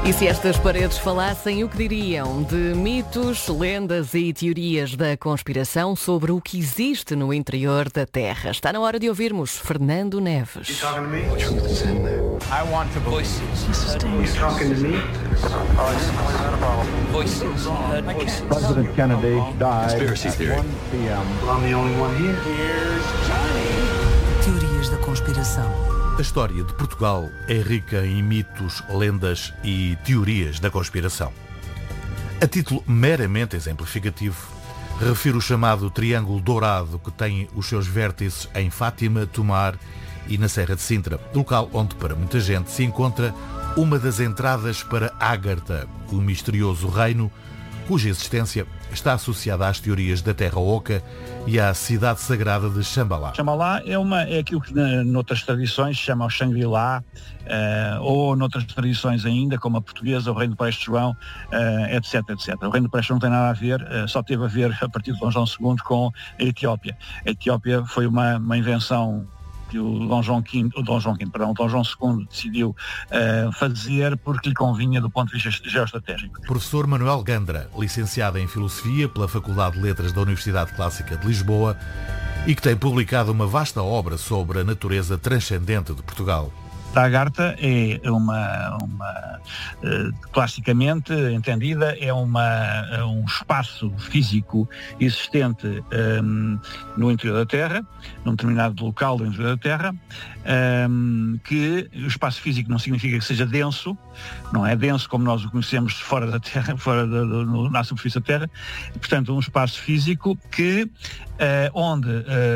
E se estas paredes falassem, o que diriam de mitos, lendas e teorias da conspiração sobre o que existe no interior da Terra? Está na hora de ouvirmos Fernando Neves. President Kennedy died at 1 p.m. I'm the only one here. Teorias da conspiração. A história de Portugal é rica em mitos, lendas e teorias da conspiração. A título meramente exemplificativo, refiro o chamado Triângulo Dourado, que tem os seus vértices em Fátima, Tomar e na Serra de Sintra, local onde, para muita gente, se encontra uma das entradas para Ágarta, o misterioso reino cuja existência está associada às teorias da Terra Oca e à cidade sagrada de Xambalá. Xambalá é aquilo que noutras tradições se chama o Xangri-Lá, ou noutras tradições ainda, como a portuguesa, o Reino do Preste João, etc, etc. O Reino do Preste João não tem nada a ver, só teve a ver a partir de Dom João II com a Etiópia. A Etiópia foi uma invenção que o Dom João II decidiu fazer porque lhe convinha do ponto de vista geoestratégico. Professor Manuel Gandra, licenciado em Filosofia pela Faculdade de Letras da Universidade Clássica de Lisboa e que tem publicado uma vasta obra sobre a natureza transcendente de Portugal. A Ágarta é classicamente entendida, é um espaço físico existente no interior da Terra, num determinado local do interior da Terra, que o espaço físico não significa que seja denso, não é denso como nós o conhecemos fora da Terra, na superfície da Terra, portanto um espaço físico que onde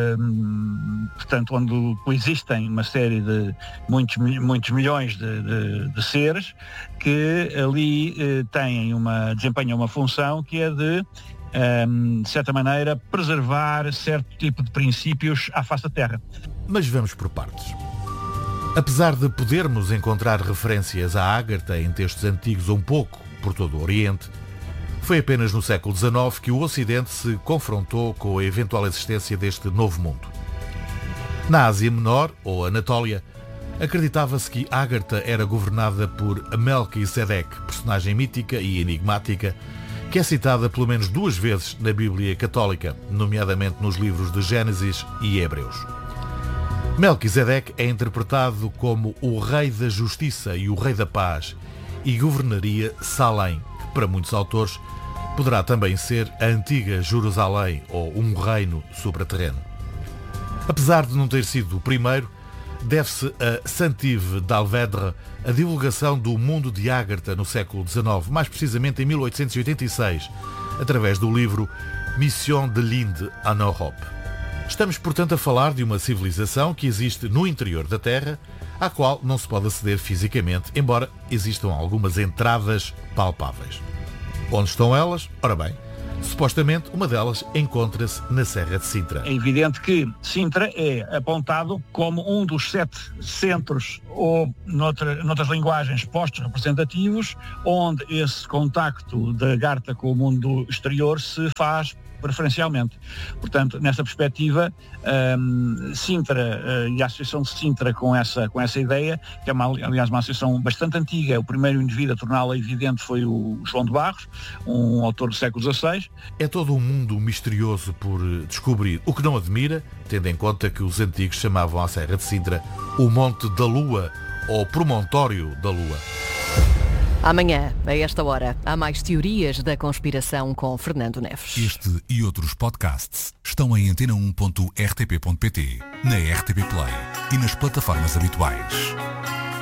coexistem uma série de muitos milhões de seres que ali desempenham uma função que é de certa maneira, preservar certo tipo de princípios à face da Terra. Mas vamos por partes. Apesar de podermos encontrar referências à Ágarta em textos antigos um pouco por todo o Oriente, foi apenas no século XIX que o Ocidente se confrontou com a eventual existência deste novo mundo. Na Ásia Menor, ou Anatólia, acreditava-se que Ágarta era governada por Melquisedeque, personagem mítica e enigmática, que é citada pelo menos 2 vezes na Bíblia Católica, nomeadamente nos livros de Gênesis e Hebreus. Melquisedeque é interpretado como o Rei da Justiça e o Rei da Paz e governaria Salém, que para muitos autores poderá também ser a antiga Jerusalém ou um reino supraterreno. Apesar de não ter sido o primeiro, deve-se a Saint-Yves d'Alvedre a divulgação do mundo de Ágarta no século XIX, mais precisamente em 1886, através do livro Mission de l'Inde en Europe. Estamos, portanto, a falar de uma civilização que existe no interior da Terra, à qual não se pode aceder fisicamente, embora existam algumas entradas palpáveis. Onde estão elas? Ora bem, supostamente uma delas encontra-se na Serra de Sintra. É evidente que Sintra é apontado como um dos 7 centros, ou noutras linguagens, postos representativos, onde esse contacto da Ágarta com o mundo exterior se faz preferencialmente. Portanto, nessa perspectiva, Sintra e a Associação de Sintra com essa ideia, que é aliás uma associação bastante antiga, o primeiro indivíduo a torná-la evidente foi o João de Barros, um autor do século XVI. É todo um mundo misterioso por descobrir, o que não admira, tendo em conta que os antigos chamavam a Serra de Sintra o Monte da Lua ou Promontório da Lua. Amanhã, a esta hora, há mais teorias da conspiração com Fernando Neves. Este e outros podcasts estão em antena1.rtp.pt, na RTP Play e nas plataformas habituais.